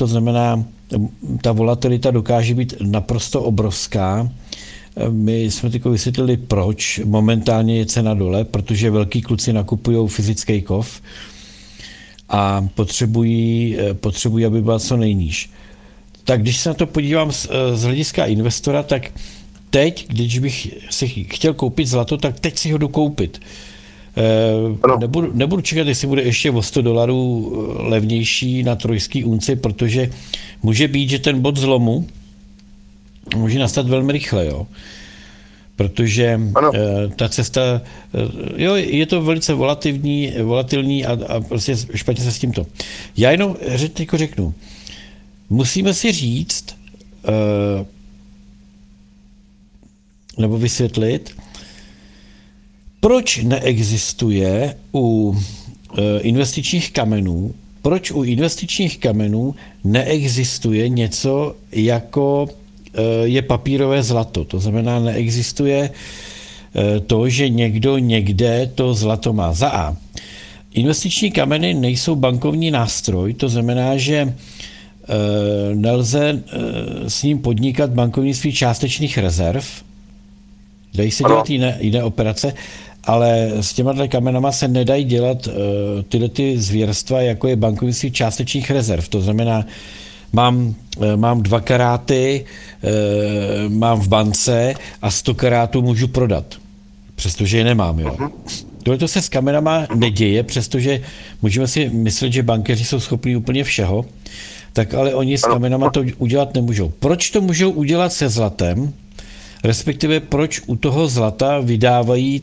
to znamená, ta volatilita dokáže být naprosto obrovská. My jsme teď vysvětlili, proč momentálně je cena dole, protože velký kluci nakupují fyzický kov a potřebují, aby byla co nejníž. Tak když se na to podívám z hlediska investora, tak teď, když bych si chtěl koupit zlato, tak teď si ho jdu koupit. Nebudu čekat, jestli bude ještě o $100 levnější na trojský unci, protože může být, že ten bod zlomu může nastat velmi rychle, jo. Protože ta cesta, jo, je to velice volatilní a prostě špatně se s tímto. Já jenom teď řeknu, musíme si říct, nebo vysvětlit, proč neexistuje u investičních kamenů neexistuje něco jako je papírové zlato. To znamená, neexistuje to, že někdo někde to zlato má. Za A. Investiční kameny nejsou bankovní nástroj, to znamená, že nelze s ním podnikat bankovnictví částečných rezerv, dají se dělat jiné operace, ale s těma kamenama se nedají dělat tyhle ty zvěrstva, jako je bankovnictví částečných rezerv. To znamená, mám 2 karáty, mám v bance a 100 karátů můžu prodat, přestože je nemám. Jo. Tohle se s kamenama neděje, přestože můžeme si myslet, že bankéři jsou schopní úplně všeho, tak ale oni s kamenama to udělat nemůžou. Proč to můžou udělat se zlatem? Respektive proč u toho zlata vydávají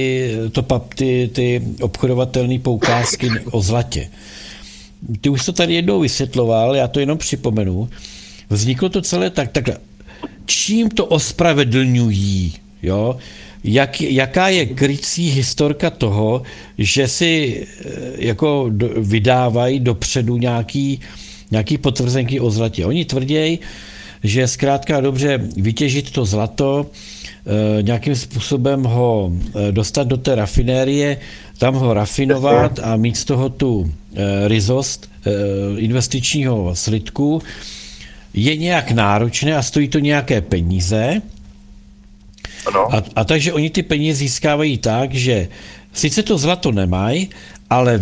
ty obchodovatelné poukázky o zlatě. Ty už to tady jednou vysvětloval, já to jenom připomenu. Vzniklo to celé takhle. Čím to ospravedlňují? Jo? Jaká je krycí historka toho, že si jako vydávají dopředu nějaký potvrzenky o zlatě? Oni tvrdí, že zkrátka dobře vytěžit to zlato, nějakým způsobem ho dostat do té rafinérie, tam ho rafinovat a mít z toho tu ryzost investičního slitku, je nějak náročné a stojí to nějaké peníze. A takže oni ty peníze získávají tak, že sice to zlato nemají, ale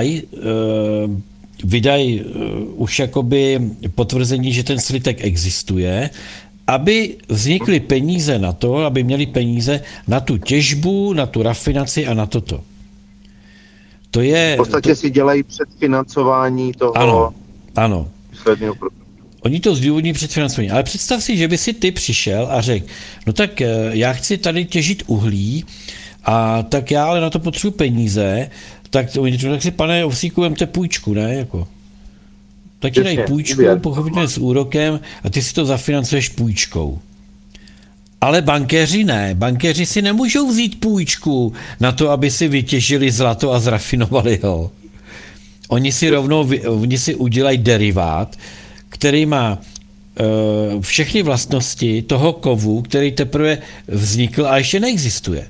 vydají už jakoby potvrzení, že ten slitek existuje, aby vznikly peníze na to, aby měli peníze na tu těžbu, na tu rafinaci a na toto. To je... V podstatě si dělají předfinancování toho... Ano. Oni to zdůvodní předfinancování. Ale představ si, že by si ty přišel a řekl, no tak já chci tady těžit uhlí a tak já ale na to potřebuji peníze, tak si, pane Ovsíku, vemte půjčku, ne? Jako. Tak ti dají půjčku, pochopitelně s úrokem a ty si to zafinancuješ půjčkou. Ale bankéři ne. Bankéři si nemůžou vzít půjčku na to, aby si vytěžili zlato a zrafinovali ho. Oni si udělají derivát, který má všechny vlastnosti toho kovu, který teprve vznikl a ještě neexistuje.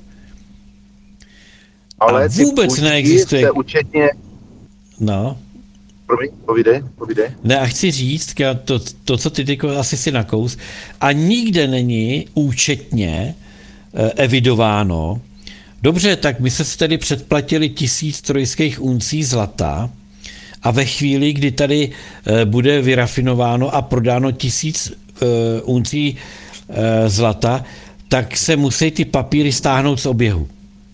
Ale vůbec neexistuje. Se účetně... No. Povídej. Ne, a chci říct, to co ty asi si nakous, a nikde není účetně evidováno. Dobře, tak my se tedy předplatili 1000 trojských uncí zlata a ve chvíli, kdy tady bude vyrafinováno a prodáno 1000 uncí zlata, tak se musí ty papíry stáhnout z oběhu.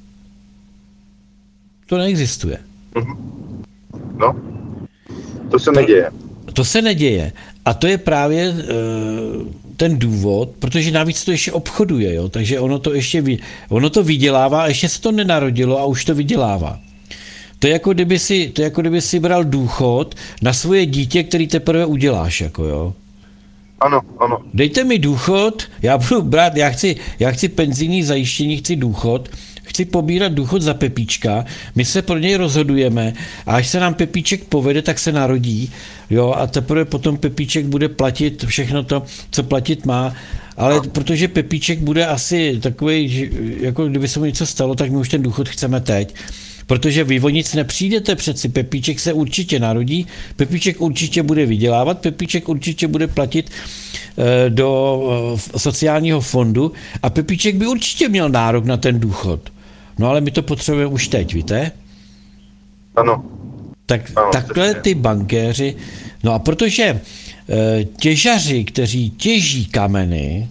To neexistuje. No, to se neděje. To se neděje. A to je právě ten důvod, protože navíc to ještě obchoduje, jo? Takže ono to vydělává a ještě se to nenarodilo a už to vydělává. To je jako kdyby si bral důchod na svoje dítě, který teprve uděláš, jako jo. Ano. Dejte mi důchod, já budu brát, já chci penzijní zajištění, chci důchod, chci pobírat důchod za Pepíčka, my se pro něj rozhodujeme a až se nám Pepíček povede, tak se narodí, jo, a teprve potom Pepíček bude platit všechno to, co platit má, ale protože Pepíček bude asi takovej, jako kdyby se mu něco stalo, tak my už ten důchod chceme teď. Protože vy o nic nepřijdete přeci, Pepíček se určitě narodí, Pepíček určitě bude vydělávat, Pepíček určitě bude platit do sociálního fondu a Pepíček by určitě měl nárok na ten důchod. No ale my to potřebujeme už teď, víte? Ano. Takhle ty bankéři, no a protože těžaři, kteří těží kameny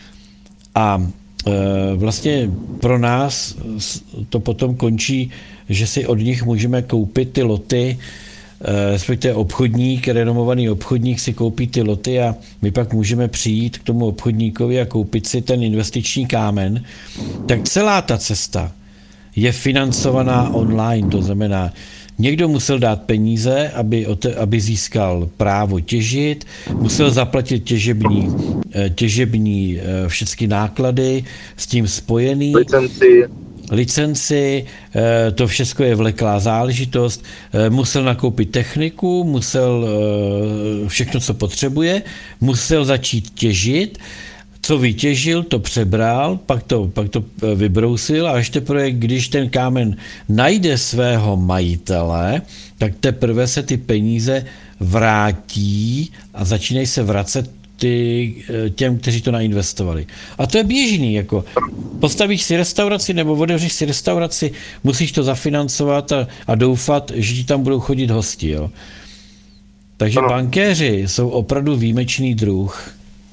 a vlastně pro nás to potom končí, že si od nich můžeme koupit ty loty, respektive obchodník, renomovaný obchodník si koupí ty loty a my pak můžeme přijít k tomu obchodníkovi a koupit si ten investiční kámen, tak celá ta cesta je financovaná online, to znamená, někdo musel dát peníze, aby získal právo těžit, musel zaplatit těžební všechny náklady s tím spojený. Licenci, to všechno je vleklá záležitost, musel nakoupit techniku, musel všechno, co potřebuje, musel začít těžit, co vytěžil, to přebral, pak to vybrousil a až teprve, když ten kámen najde svého majitele, tak teprve se ty peníze vrátí a začínají se vracet těm, kteří to nainvestovali. A to je běžný, jako postavíš si restauraci nebo otevřeš si restauraci, musíš to zafinancovat a doufat, že ti tam budou chodit hosti. Jo. Takže bankéři jsou opravdu výjimečný druh.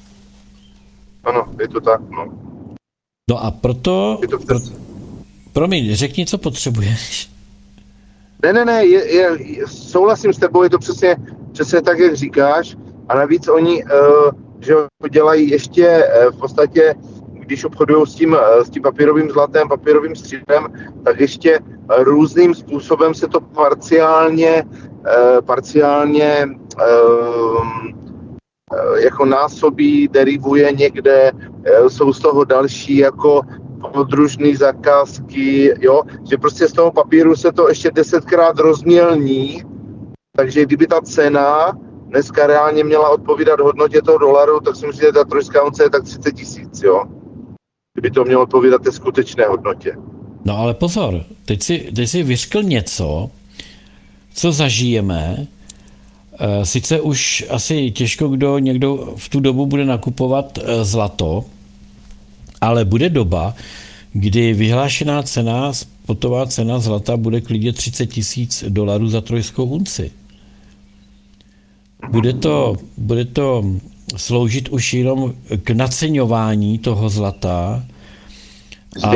Ano, je to tak, no. No a proto... Promiň, řekni, co potřebuješ. Ne, souhlasím s tebou, je to přesně tak, jak říkáš. A navíc oni, že dělají ještě v podstatě, když obchodují s tím papírovým zlatem, papírovým stříbrem, tak ještě různým způsobem se to parciálně jako násobí, derivuje někde, jsou z toho další jako podružné zakázky, jo, že prostě z toho papíru se to ještě 10krát rozmělní, takže kdyby ta cena dneska reálně měla odpovídat hodnotě toho dolaru, tak si myslím, že ta trojská unce je tak 30 000, jo. Kdyby to mělo odpovídat té skutečné hodnotě. No ale pozor, teď si vyřkl něco, co zažijeme. Sice už asi těžko někdo v tu dobu bude nakupovat zlato, ale bude doba, kdy vyhlášená cena, spotová cena zlata bude klidně $30,000 za trojskou unci. Bude to sloužit už jenom k naceňování toho zlata a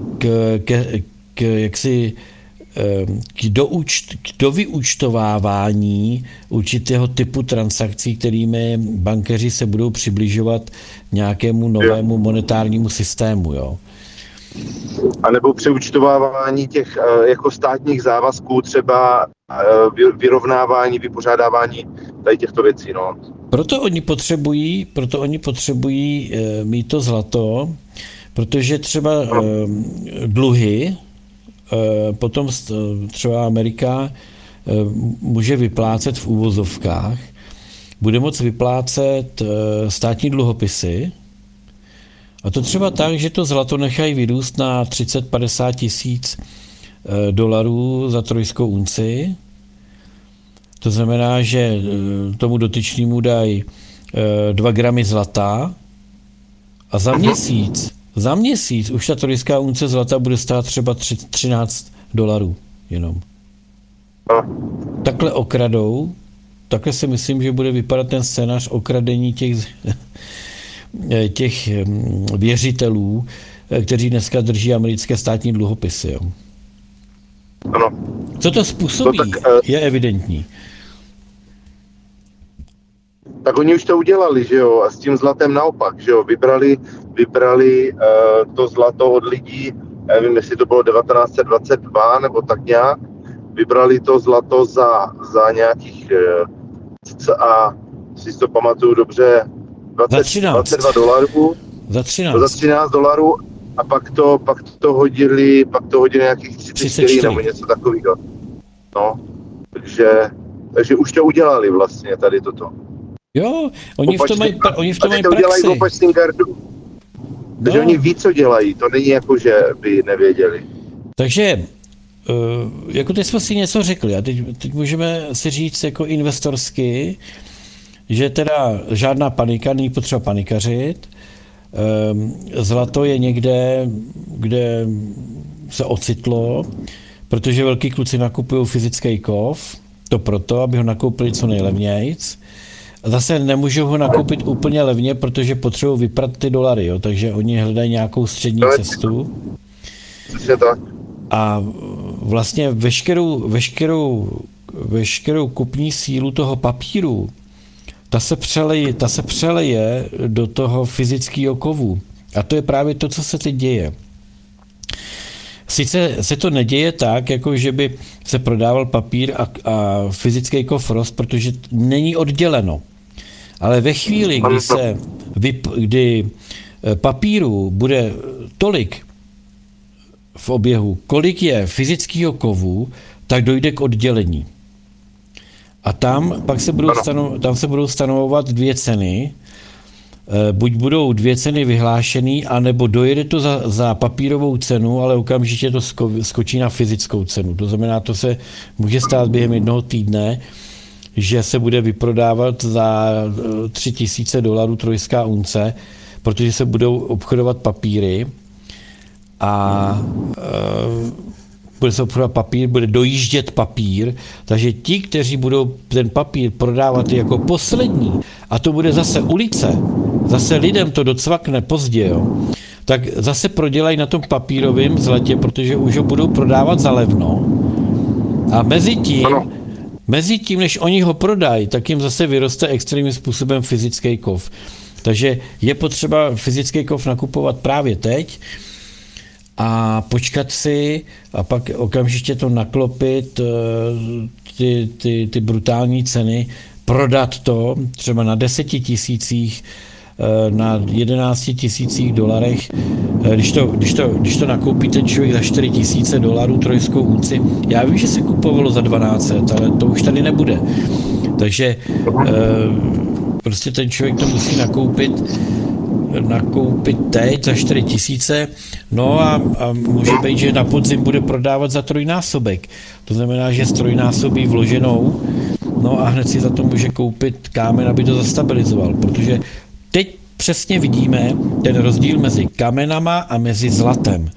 k dovyúčtovávání určitého typu transakcí, kterými bankéři se budou přibližovat nějakému novému monetárnímu systému. Jo. A nebo přeúčtovávání těch jako státních závazků, třeba vyrovnávání, vypořádávání tady těchto věcí. No. Proto oni potřebují mít to zlato, protože třeba dluhy, potom třeba Amerika může vyplácet v úvozovkách, bude moct vyplácet státní dluhopisy, a to třeba tak, že to zlato nechají vyrůst na 30-50 tisíc dolarů za trojskou unci. To znamená, že tomu dotyčnému dají 2 gramy zlata a za měsíc už ta trojská unce zlata bude stát třeba $13 jenom. Takhle okradou, takhle si myslím, že bude vypadat ten scénář okradení těch věřitelů, kteří dneska drží americké státní dluhopisy. Jo. Ano. Co to způsobí, je evidentní. Tak oni už to udělali, že jo, a s tím zlatem naopak, že jo, vybrali to zlato od lidí, nevím, jestli to bylo 1922 nebo tak nějak, vybrali to zlato za nějakých a si to pamatuju dobře, $22. Za $13 a pak to hodili nějakých 34 nebo něco takového. No, takže už to udělali vlastně tady toto. Jo, oni v tom mají praxi. Udělají opačným gardu. Takže oni ví, co dělají, to není jako, že by nevěděli. Takže jako teď jsme si něco řekli a teď můžeme si říct jako investorsky, že teda žádná panika, není potřeba panikařit, zlato je někde, kde se ocitlo, protože velký kluci nakupují fyzický kov, to proto, aby ho nakoupili co nejlevnějc. Zase nemůžou ho nakoupit úplně levně, protože potřebují vyprat ty dolary, jo? Takže oni hledají nějakou střední cestu. A vlastně veškerou kupní sílu toho papíru, ta se přeleje do toho fyzického kovu. A to je právě to, co se teď děje. Sice se to neděje tak, jako že by se prodával papír a fyzický kov rost, protože není odděleno. Ale ve chvíli, kdy papíru bude tolik v oběhu, kolik je fyzického kovu, tak dojde k oddělení. A tam pak se budou stanovovat dvě ceny. Buď budou dvě ceny vyhlášený, anebo dojede to za papírovou cenu, ale okamžitě to skočí na fyzickou cenu. To znamená, to se může stát během jednoho týdne, že se bude vyprodávat za $3,000 trojská unce, protože se budou obchodovat papíry a bude se obchodovat papír, bude dojíždět papír, takže ti, kteří budou ten papír prodávat jako poslední, a to bude zase ulice, zase lidem to docvakne pozdě, jo, tak zase prodělají na tom papírovém zlatě, protože už ho budou prodávat za levno a mezi tím, než oni ho prodají, tak jim zase vyroste extrémním způsobem fyzický kov. Takže je potřeba fyzický kov nakupovat právě teď a počkat si a pak okamžitě to naklopit, ty brutální ceny, prodat to třeba na 10 000, na 11 000 dolarech, když to nakoupí ten člověk za $4,000 trojskou unci. Já vím, že se kupovalo za 1200, ale to už tady nebude. Takže prostě ten člověk to musí nakoupit teď za 4,000, no a může být, že na podzim bude prodávat za trojnásobek. To znamená, že s trojnásobí vloženou, no a hned si za to může koupit kámen, aby to zastabilizoval, protože teď přesně vidíme ten rozdíl mezi kamenama a mezi zlatem.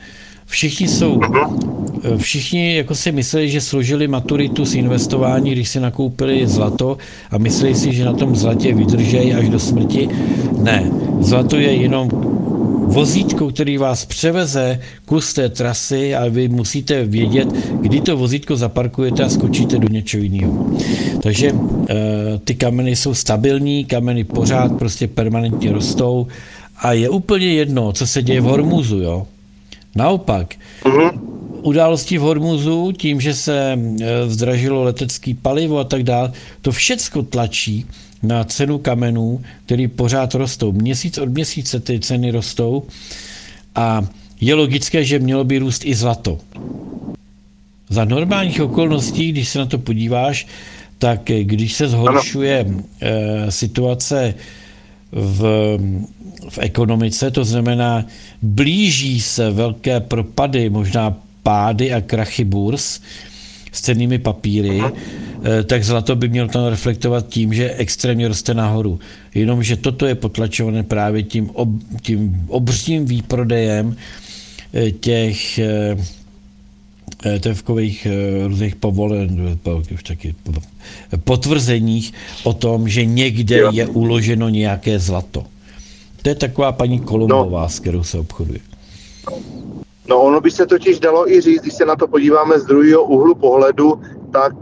Všichni jako si mysleli, že složili maturitu z investování, když si nakoupili zlato a mysleli si, že na tom zlatě vydržejí až do smrti. Ne, zlato je jenom vozítko, který vás převeze kus té trasy a vy musíte vědět, kdy to vozítko zaparkujete a skočíte do něčeho jiného. Takže ty kameny jsou stabilní, kameny pořád prostě permanentně rostou a je úplně jedno, co se děje v Hormuzu, jo. Naopak, události v Hormuzu, tím, že se zdražilo letecké palivo a tak dále, to všecko tlačí na cenu kamenů, který pořád rostou. Měsíc od měsíce ty ceny rostou a je logické, že mělo by růst i zlato. Za normálních okolností, když se na to podíváš, tak když se zhoršuje situace v ekonomice, to znamená, blíží se velké propady, možná pády a krachy burz s cennými papíry, tak zlato by mělo tam reflektovat tím, že extrémně roste nahoru. Jenomže toto je potlačované právě tím obřím výprodejem těch takových různých povolen, taky potvrzeních o tom, že někde je uloženo nějaké zlato. To je taková paní Kolumbová, s kterou se obchoduje. No ono by se totiž dalo i říct, když se na to podíváme z druhého úhlu pohledu, tak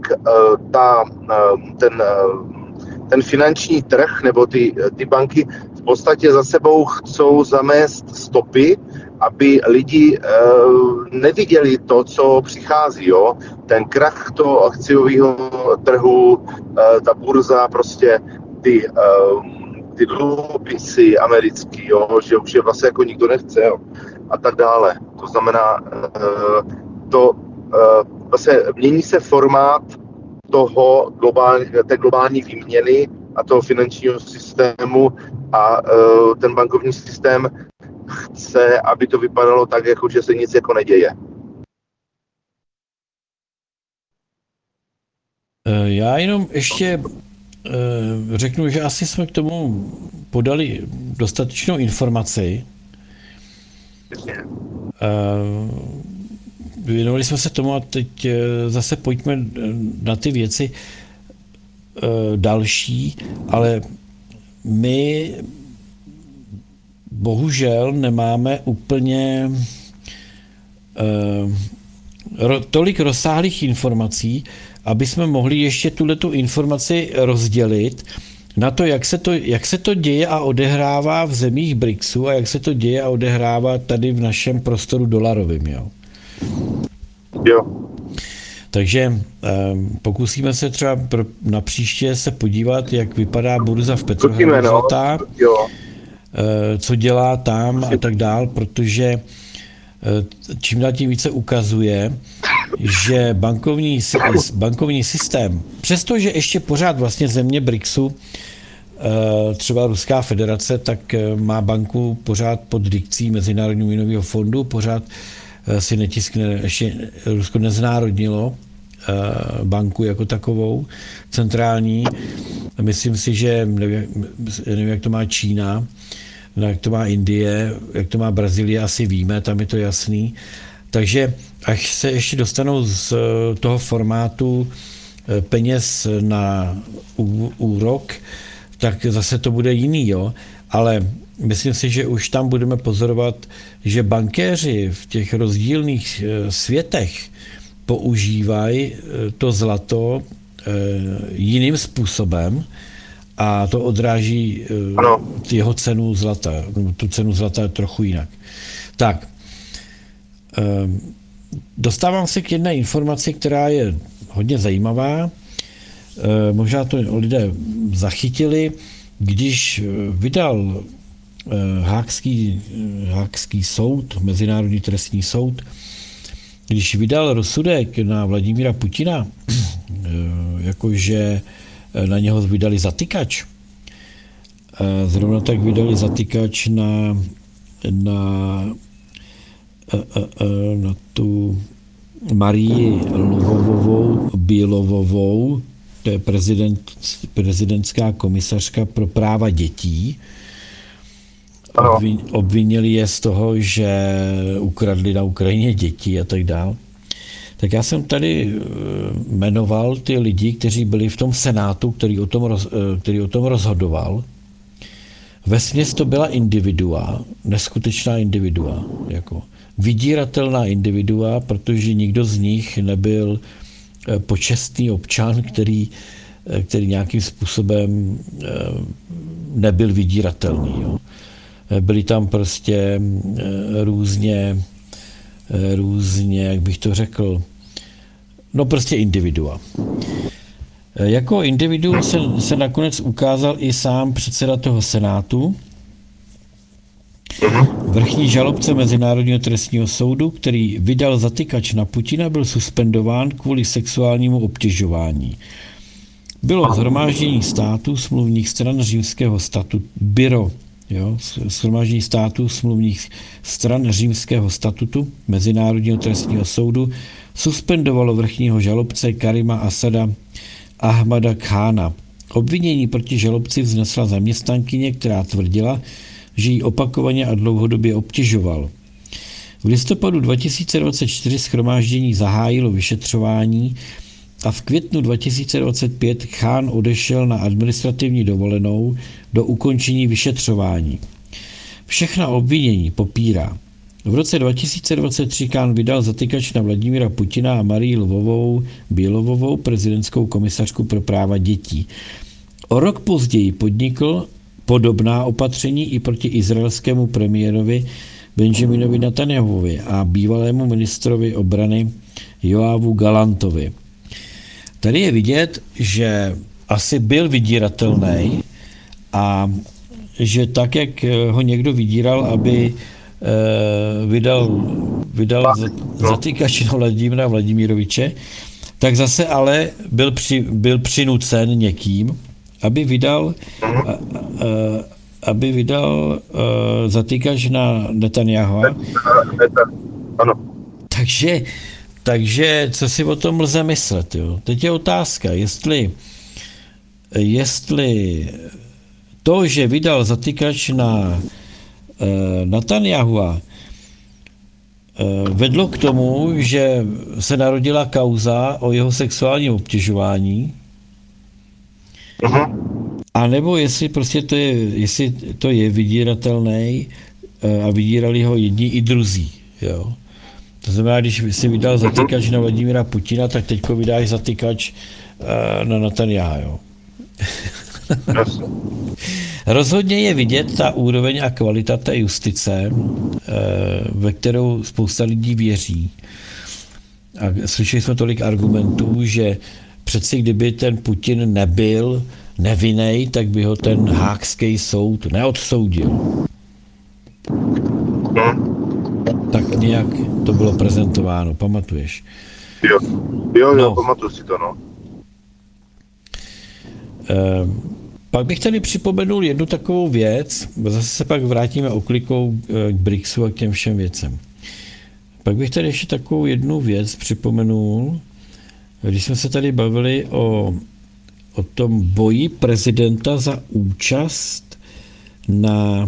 ten finanční trh nebo ty banky v podstatě za sebou chcou zamést stopy, aby lidi neviděli to, co přichází. Jo? Ten krach toho akciového trhu, ta burza, prostě ty dluhopisy americký, jo? Že už je vlastně jako nikdo nechce, jo? A tak dále. To znamená, vlastně mění se formát té globální výměny a toho finančního systému a ten bankovní systém chce, aby to vypadalo tak, jako že se nic jako neděje. Já jenom ještě řeknu, že asi jsme k tomu podali dostatečnou informaci. Věnovali jsme se tomu a teď zase pojďme na ty věci další, ale my bohužel nemáme úplně tolik rozsáhlých informací, aby jsme mohli ještě tuhletu informaci rozdělit na to, jak se to děje a odehrává v zemích BRICSu a jak se to děje a odehrává tady v našem prostoru dolarovým. Jo. Takže pokusíme se třeba na příště se podívat, jak vypadá burza v Petrohradu zlatá, co dělá tam a tak dál, protože čím dál tím více ukazuje, že bankovní systém, přestože ještě pořád vlastně země BRICSu, třeba Ruská federace, tak má banku pořád pod dikcí Mezinárodního měnového fondu, pořád si netiskne, ještě Rusko neznárodnilo banku jako takovou, centrální. Myslím si, že nevím, jak to má Čína, jak to má Indie, jak to má Brazílie, asi víme, tam je to jasný. Takže až se ještě dostanou z toho formátu peněz na úrok, tak zase to bude jiný, jo. Ale myslím si, že už tam budeme pozorovat, že bankéři v těch rozdílných světech používají to zlato jiným způsobem a to odráží jeho cenu zlata, tu cenu zlata trochu jinak. Tak, dostávám se k jedné informaci, která je hodně zajímavá. Možná to lidé zachytili, když vydal Haagský soud, Mezinárodní trestní soud, když vydal rozsudek na Vladimíra Putina, jakože na něho vydali zatykač, zrovna tak vydali zatykač na tu Marii Bělovovou, to je prezidentská komisařka pro práva dětí. Obvinili je z toho, že ukradli na Ukrajině děti a tak dále. Tak já jsem tady jmenoval ty lidi, kteří byli v tom senátu, který o tom rozhodoval. Vesměs to byla individua, neskutečná individua, jako vydíratelná individua, protože nikdo z nich nebyl počestný občan, který nějakým způsobem nebyl vydíratelný. Jo. Byli tam prostě různě, jak bych to řekl, no prostě individua. Jako individuum se nakonec ukázal i sám předseda toho senátu, vrchní žalobce Mezinárodního trestního soudu, který vydal zatykač na Putina, byl suspendován kvůli sexuálnímu obtěžování. Bylo shromáždění států smluvních stran Římského statutu, shromáždění států smluvních stran Římského statutu Mezinárodního trestního soudu suspendovalo vrchního žalobce Karima Asada Ahmada Khána. Obvinění proti žalobci vznesla zaměstnankyně, která tvrdila, že ji opakovaně a dlouhodobě obtěžoval. V listopadu 2024 shromáždění zahájilo vyšetřování a v květnu 2025 Khan odešel na administrativní dovolenou do ukončení vyšetřování. Všechna obvinění popírá. V roce 2023 Khan vydal zatykač na Vladimíra Putina a Marii Bělovovou, prezidentskou komisařku pro práva dětí. O rok později podnikl podobná opatření i proti izraelskému premiérovi Benjaminovi Netanjahuvi a bývalému ministrovi obrany Joavu Galantovi. Tady je vidět, že asi byl vydíratelný a že tak, jak ho někdo vydíral, aby vydal zatýkač na Vladimíra Vladimiroviče, tak zase ale byl přinucen někým, aby vydal zatýkač na Netanjahua. Ano. Takže Takže co si o tom lze myslet? Jo? Teď je otázka, jestli to, že vydal zatykač na Netanjahua, vedlo k tomu, že se narodila kauza o jeho sexuálním obtěžování, a nebo jestli prostě jestli to je vydíratelný a vydírali ho jedni i druzí. Jo? To znamená, když si vydal zatykač na Vladimíra Putina, tak teďko vydáš zatykač na Netanjaha. Jo? Rozhodně je vidět ta úroveň a kvalita té justice, ve kterou spousta lidí věří. A slyšeli jsme tolik argumentů, že přeci kdyby ten Putin nebyl nevinnej, tak by ho ten Haagský soud neodsoudil. Tak nějak to bylo prezentováno, pamatuješ? Jo, pamatuju si to, no. Pak bych tady připomenul jednu takovou věc, zase se pak vrátíme oklikou k BRICSu a k těm všem věcem. Pak bych tady ještě takovou jednu věc připomenul, když jsme se tady bavili o tom boji prezidenta za účast na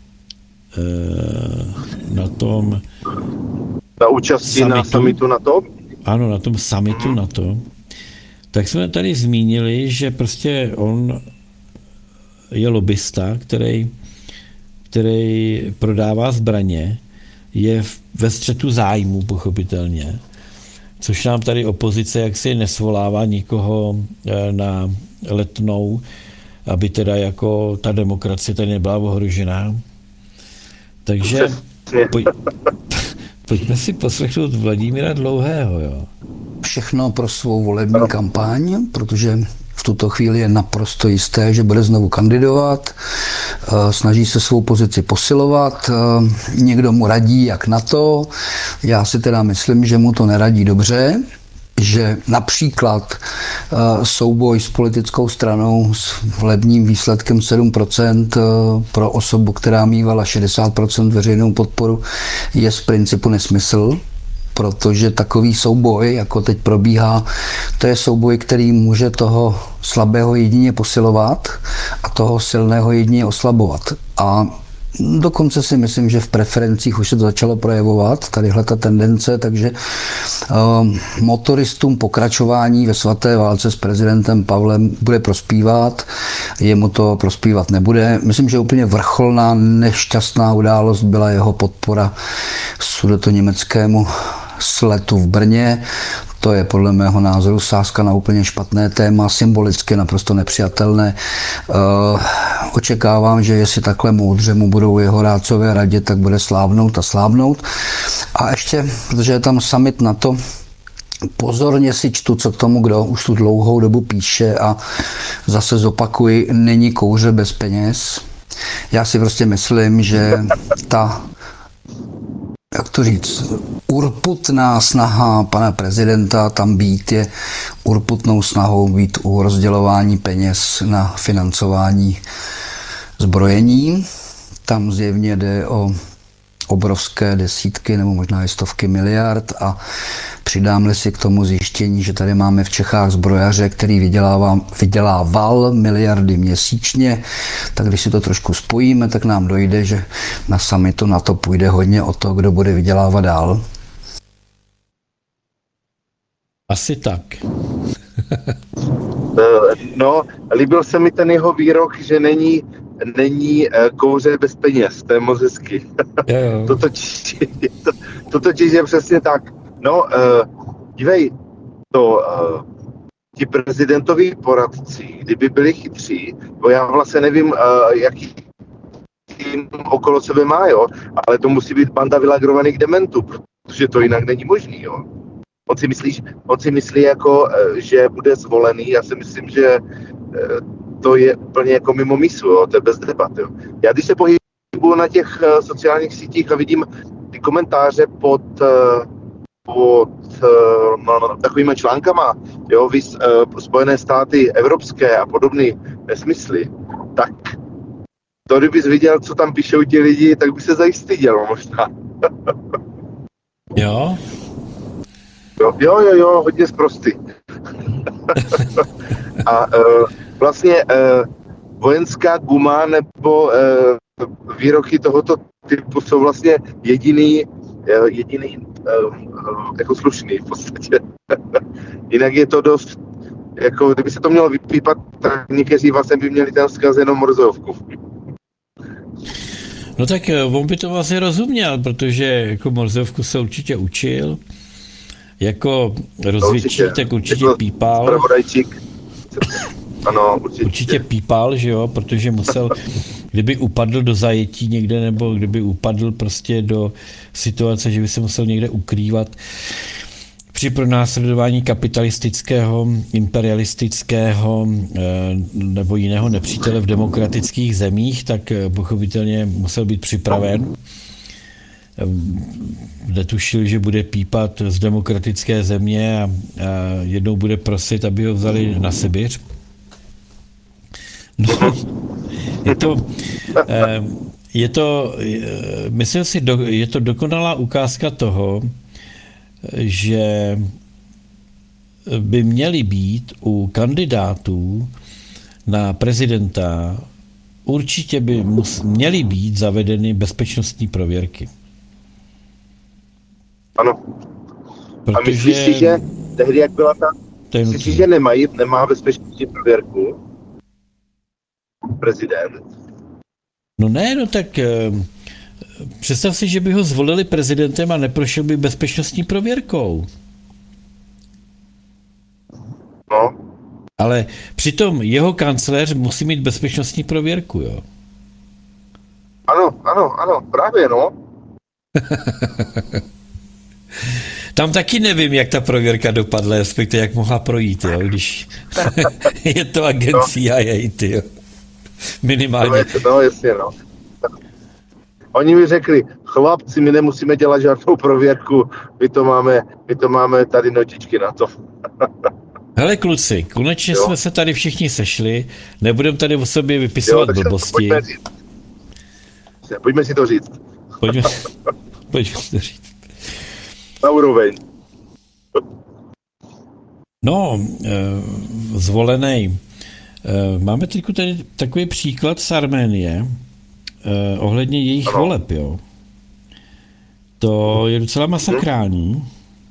tom na účasti na summitu NATO? Ano, na tom summitu NATO. Tak jsme tady zmínili, že prostě on je lobista, který prodává zbraně, je ve střetu zájmu, pochopitelně, což nám tady opozice jaksi nesvolává nikoho na Letnou, aby teda jako ta demokracie tady nebyla ohrožená. Takže pojďme si poslechnout Vladimíra Dlouhého. Jo. Všechno pro svou volební kampaň, protože v tuto chvíli je naprosto jisté, že bude znovu kandidovat, snaží se svou pozici posilovat, někdo mu radí jak na to, já si teda myslím, že mu to neradí dobře, že například souboj s politickou stranou s volebním výsledkem 7% pro osobu, která mívala 60% veřejnou podporu, je z principu nesmysl, protože takový souboj, jako teď probíhá, to je souboj, který může toho slabého jedině posilovat a toho silného jedině oslabovat. A dokonce si myslím, že v preferencích už se to začalo projevovat, tadyhle ta tendence, takže motoristům pokračování ve svaté válce s prezidentem Pavlem bude prospívat, jemu to prospívat nebude. Myslím, že úplně vrcholná nešťastná událost byla jeho podpora sudetoněmeckému sletu v Brně. To je podle mého názoru sázka na úplně špatné téma, symbolicky naprosto nepřijatelné. Očekávám, že jestli takhle moudře mu budou jeho rádcové radit, tak bude slávnout a slávnout. A ještě, protože je tam summit NATO, pozorně si čtu, co k tomu kdo už tu dlouhou dobu píše a zase zopakuji, není kouře bez peněz. Já si prostě myslím, že ta, jak to říct, urputná snaha pana prezidenta tam být je urputnou snahou být u rozdělování peněz na financování zbrojení. Tam zjevně jde o obrovské desítky nebo možná i stovky miliard a přidáme si k tomu zjištění, že tady máme v Čechách zbrojaře, který vydělával miliardy měsíčně, tak když si to trošku spojíme, tak nám dojde, že na summitu na to půjde hodně o to, kdo bude vydělávat dál. Asi tak. No, líbil se mi ten jeho výrok, že není kouře bez peněz, to je moc hezky. To totiž je přesně tak. No, dívej, ti prezidentoví poradci, kdyby byli chytří, bo já vlastně nevím, jaký tým okolo sebe má, jo, ale to musí být banda vylagrovaných dementů, protože to jinak není možný, jo. On si myslí jako, že bude zvolený, já si myslím, že to je úplně jako mimo mysl, jo, to je bez debat, jo. Já když se pohybuju na těch sociálních sítích a vidím ty komentáře pod takovýma článkama, jo, Spojené státy evropské a podobné nesmysly, tak to, kdybys viděl, co tam píšou ti lidi, tak by se zajistyděl možná. Jo? Jo, hodně sprostý. A vlastně vojenská guma nebo výroky tohoto typu jsou vlastně jediný jako slušný v podstatě. Jinak je to dost, jako kdyby se to mělo vypípat, tak někteří vlastně by měli ten vzkaz jenom Morzovku. No tak on by to vlastně rozuměl, protože jako Morzovku se určitě učil, jako rozvědčí, tak určitě jako pípal. Spravodajčík. Ano, Určitě pípal, že jo, protože musel, kdyby upadl do zajetí někde, nebo kdyby upadl prostě do situace, že by se musel někde ukrývat při pronásledování kapitalistického, imperialistického nebo jiného nepřítele v demokratických zemích, tak pochopitelně musel být připraven. Netušil, že bude pípat z demokratické země a jednou bude prosit, aby ho vzali na Sibiř. No, myslím si, je to dokonalá ukázka toho, že by měly být u kandidátů na prezidenta určitě by měly být zavedeny bezpečnostní prověrky. Ano. Protože a myslíš si, že tehdy, jak byla ta... Myslíš si, že nemá bezpečnostní prověrku prezident? No ne, no tak představ si, že by ho zvolili prezidentem a neprošel by bezpečnostní prověrkou. No. Ale přitom jeho kancléř musí mít bezpečnostní prověrku, jo? Ano, právě, no. Tam taky nevím, jak ta prověrka dopadla, respektive jak mohla projít, jo, když je to agent CIA, tyjo. Minimálně. No, jasně, no. Oni mi řekli, chlapci, my nemusíme dělat žádnou prověrku, my to máme tady notičky na to. Hele kluci, konečně jsme se tady všichni sešli, nebudeme tady o sobě vypisovat blbosti. Pojďme si to říct. Pojďme si to říct. Na úroveň. No, zvolený. Máme tady takový příklad z Arménie ohledně jejich voleb, jo. To je docela masakrální,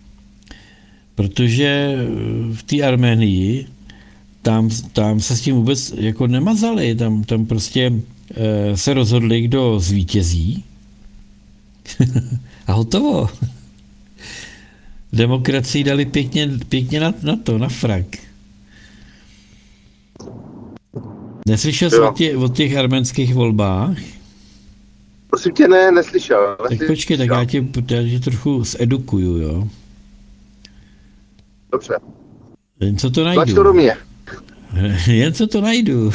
protože v té Arménii tam se s tím vůbec jako nemazali, tam prostě se rozhodli, kdo zvítězí a hotovo. Demokracii dali pěkně na frak. Neslyšel jsi o těch arménských volbách? Prosím tě, neslyšel. Tak počkej, tak já tě trochu zedukuju, jo? Dobře. Jen co to najdu. Tlač to do mě. Jen co to najdu.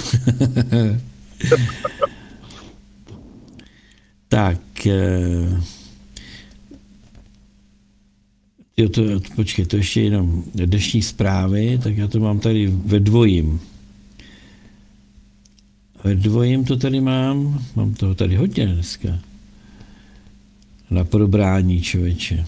Tak. Počkej, to ještě jenom dnešní zprávy, tak já to mám tady ve dvojím. Ve dvojím to tady mám toho tady hodně dneska. Na probrání, člověče.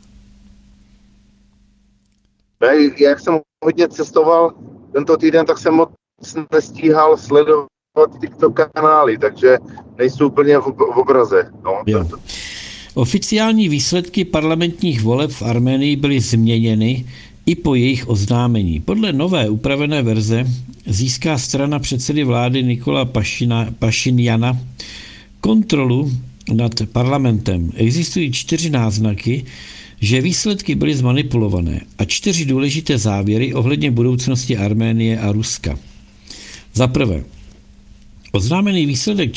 Jak jsem hodně cestoval tento týden, tak jsem moc nestíhal sledovat TikTok kanály, takže nejsou úplně v obraze. No. Oficiální výsledky parlamentních voleb v Arménii byly změněny i po jejich oznámení. Podle nové upravené verze získá strana předsedy vlády Nikola Pašinjana kontrolu nad parlamentem. Existují 4 náznaky, že výsledky byly zmanipulované a 4 důležité závěry ohledně budoucnosti Arménie a Ruska. Za prvé, oznámený výsledek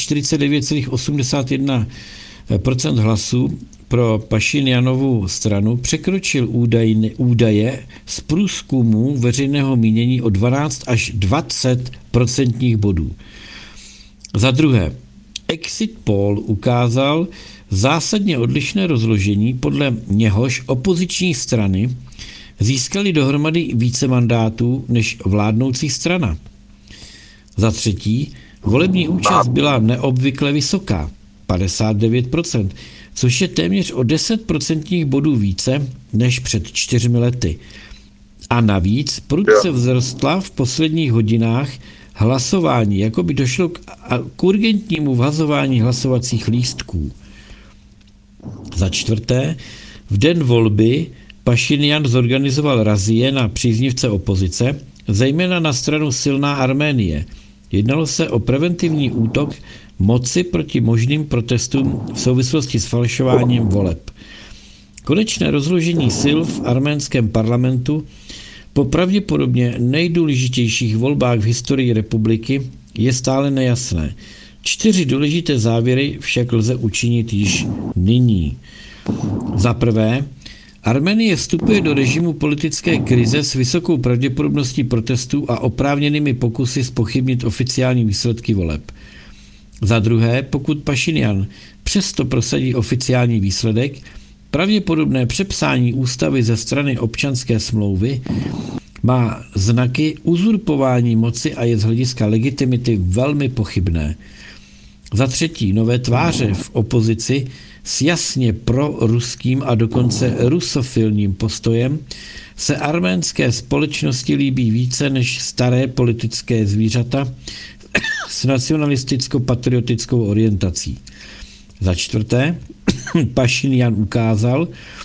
49,81% hlasů pro Pašinjanovu stranu překročil údaje z průzkumu veřejného mínění o 12 až 20% bodů. Za druhé, exit poll ukázal zásadně odlišné rozložení, podle něhož opoziční strany získaly dohromady více mandátů než vládnoucí strana. Za třetí, volební účast byla neobvykle vysoká, 59%, což je téměř o 10% bodů více než před 4 lety. A navíc prudce vzrostla v posledních hodinách hlasování, jako by došlo k urgentnímu vhazování hlasovacích lístků. Za čtvrté, v den volby Pašinjan zorganizoval razie na příznivce opozice, zejména na stranu Silná Arménie. Jednalo se o preventivní útok moci proti možným protestům v souvislosti s falšováním voleb. Konečné rozložení sil v arménském parlamentu po pravděpodobně nejdůležitějších volbách v historii republiky je stále nejasné. 4 důležité závěry však lze učinit již nyní. Za prvé, Arménie vstupuje do režimu politické krize s vysokou pravděpodobností protestů a oprávněnými pokusy zpochybnit oficiální výsledky voleb. Za druhé, pokud Pašinjan přesto prosadí oficiální výsledek, pravděpodobné přepsání ústavy ze strany občanské smlouvy má znaky uzurpování moci a je z hlediska legitimity velmi pochybné. Za třetí, nové tváře v opozici s jasně proruským a dokonce rusofilním postojem se arménské společnosti líbí více než staré politické zvířata s nacionalisticko-patriotickou orientací. Za čtvrté, Pašinjan ukázal,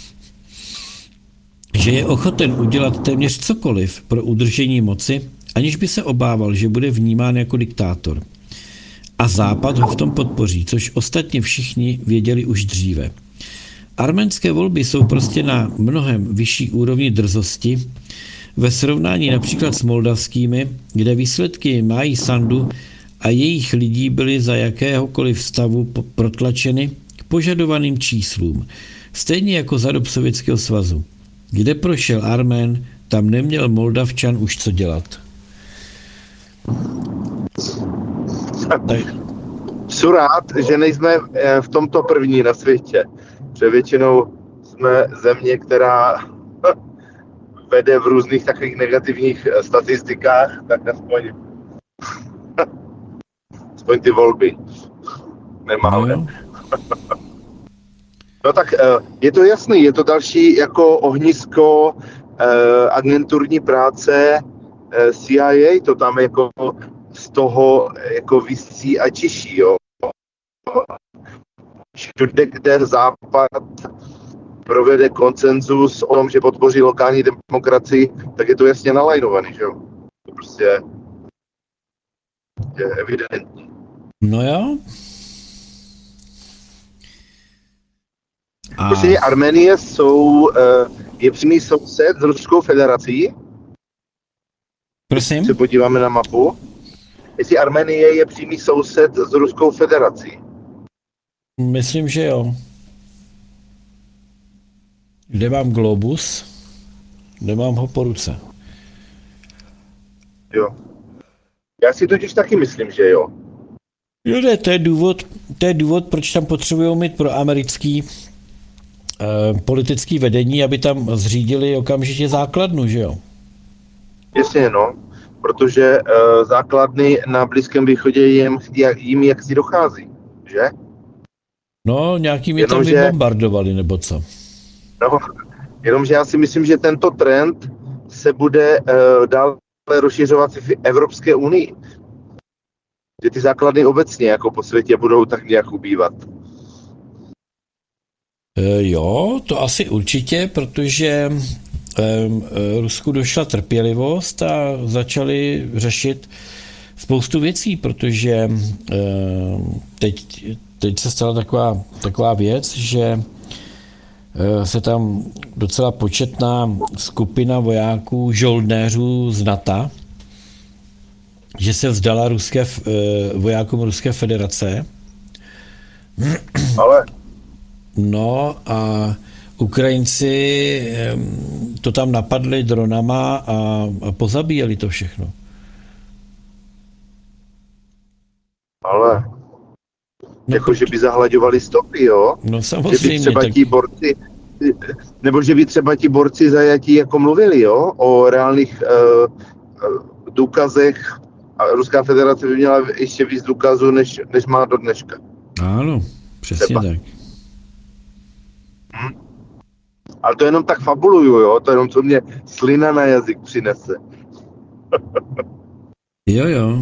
že je ochoten udělat téměř cokoliv pro udržení moci, aniž by se obával, že bude vnímán jako diktátor. A Západ ho v tom podpoří, což ostatně všichni věděli už dříve. Arménské volby jsou prostě na mnohem vyšší úrovni drzosti ve srovnání například s moldavskými, kde výsledky Mají Sandu a jejich lidí byly za jakéhokoliv stavu protlačeny k požadovaným číslům, stejně jako za dob Sovětského svazu. Kde prošel Armén, tam neměl Moldavčan už co dělat. Jsem rád, že nejsme v tomto první na světě, že většinou jsme země, která vede v různých takových negativních statistikách, tak aspoň ty volby nemáme. No tak je to jasný, je to další jako ohnisko agenturní práce CIA, to tam jako z toho jako visí a čiší, jo. Všude, kde Západ provede konsenzus o tom, že podpoří lokální demokracii, tak je to jasně nalajnovaný, že jo. To prostě je evidentní. No jo. Prostě Arménie je přímý soused s Ruskou federací. Prosím? Se podíváme na mapu. Jestli Arménie je přímý soused s Ruskou federací. Myslím, že jo. Kde mám globus? Nemám ho po ruce. Jo. Já si totiž taky myslím, že jo. Jo, ne, to je důvod, proč tam potřebují mít pro americký politický vedení, aby tam zřídili okamžitě základnu, že jo? Jasně, no. Protože základny na Blízkém východě jim jaksi dochází, že? No, nějakým je tam vybombardovali, nebo co? No, jenomže já si myslím, že tento trend se bude dále rozšiřovat v Evropské unii. Že ty základny obecně jako po světě budou tak nějak ubývat. Jo, to asi určitě, protože Rusku došla trpělivost a začali řešit spoustu věcí, protože teď se stala taková věc, že se tam docela početná skupina vojáků, žoldnéřů z NATO, že se vzdala vojákům Ruské federace. Ale? No a Ukrajinci to tam napadli dronama a pozabíjeli to všechno. Ale? No, jako, že by zahlaďovali stopy, jo? No samozřejmě. Že by třeba ti borci, nebo že by třeba ti borci zajatí jako mluvili, jo? O reálných důkazech a Ruská federace by měla ještě víc důkazů, než má do dneška. Ano, přesně třeba. tak. Ale to jenom tak fabuluju, jo, to jenom co mě slina na jazyk přinese. Jo.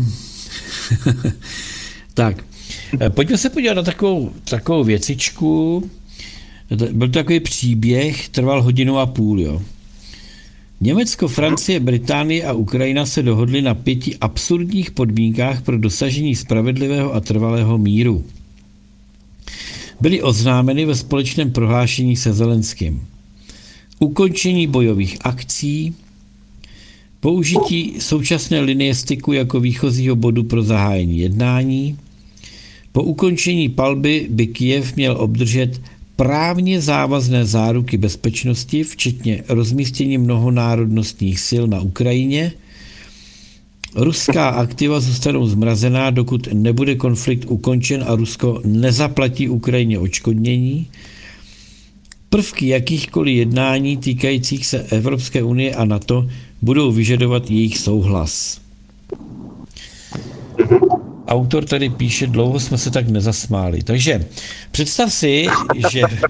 Tak, pojďme se podívat na takovou věcičku. Byl to takový příběh, trval 1,5 hodiny, jo. Německo, Francie, Británie a Ukrajina se dohodly na 5 absurdních podmínkách pro dosažení spravedlivého a trvalého míru. Byly oznámeny ve společném prohlášení se Zelenským. Ukončení bojových akcí, použití současné linie styku jako výchozího bodu pro zahájení jednání. Po ukončení palby by Kyjev měl obdržet právně závazné záruky bezpečnosti, včetně rozmístění mnohonárodnostních sil na Ukrajině. Ruská aktiva zůstanou zmrazená, dokud nebude konflikt ukončen a Rusko nezaplatí Ukrajině odškodnění. Prvky jakýchkoliv jednání týkajících se Evropské unie a NATO budou vyžadovat jejich souhlas. Autor tady píše, dlouho jsme se tak nezasmáli. Takže představ si, že